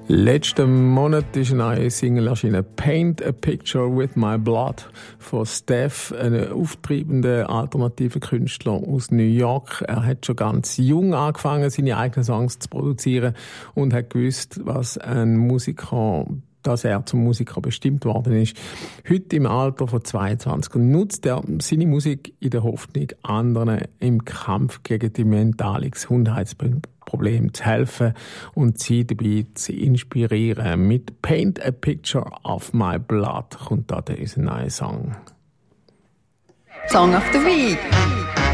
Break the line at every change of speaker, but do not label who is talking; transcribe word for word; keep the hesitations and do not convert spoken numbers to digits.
Letzten Monat ist eine neue Single erschienen, «Paint a Picture with My Blood» von Steph, einem auftriebenden alternativen Künstler aus New York. Er hat schon ganz jung angefangen, seine eigenen Songs zu produzieren und hat gewusst, was ein Musiker, dass er zum Musiker bestimmt worden ist. Heute im Alter von zweiundzwanzig nutzt er seine Musik in der Hoffnung, anderen im Kampf gegen die mentale Gesundheitsprobleme zu helfen und sie dabei zu inspirieren. Mit «Paint a Picture of My Blood» kommt da unser neuer Song.
Song of the Week.